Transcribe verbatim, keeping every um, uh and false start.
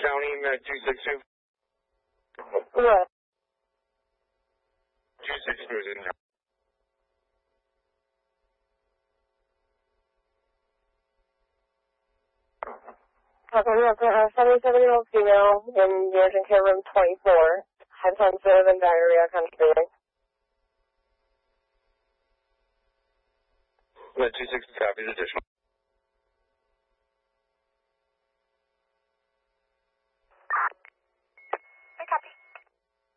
Counting uh, two six two. What? two six two is in there. Okay, we have a seventy-seven-year-old female in the urgent care room twenty-four. Hypertensive and diarrhea constipating. Uh, two six two copies additional.